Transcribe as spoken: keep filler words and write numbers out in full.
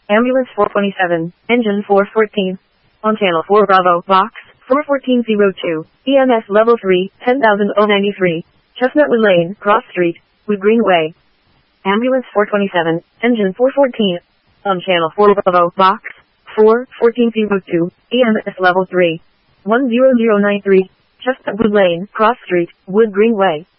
Ambulance four twenty-seven, engine four fourteen. On channel four Bravo, box, four fourteen zero two, E M S level three, ten thousand ninety-three. Chestnutwood Lane, Cross Street, Wood Greenway. Ambulance four twenty-seven, engine four fourteen. On channel four Bravo, box, four fourteen zero two, E M S level three, one zero zero nine three. Chestnutwood Lane, Cross Street, Wood Greenway.